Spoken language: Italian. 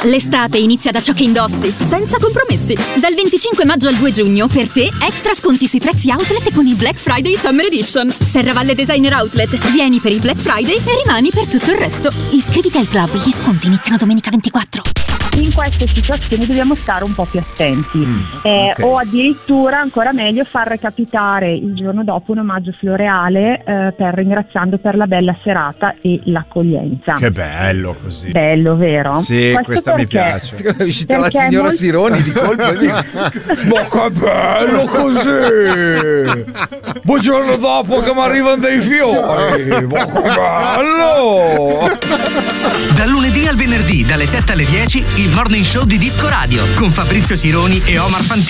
L'estate inizia da ciò che indossi, senza compromessi. Dal 25 maggio al 2 giugno, per te, extra sconti sui prezzi outlet con il Black Friday Summer Edition. Serravalle Designer Outlet. Vieni per il Black Friday e rimani per tutto il resto. Iscriviti al club, gli sconti iniziano domenica 24. In queste situazioni dobbiamo stare un po' più attenti, o addirittura, ancora meglio, far recapitare il giorno dopo un omaggio floreale ringraziando per la bella serata e l'accoglienza. Che bello così. Bello, vero? Sì, Questo questa mi piace. È uscita la signora Sironi di colpo. Ma che bello così! Buongiorno dopo che mi arrivano dei fiori! Ma che bello! Dal lunedì al venerdì, dalle 7 alle 10, il Morning Show di Disco Radio con Fabrizio Sironi e Omar Fantini.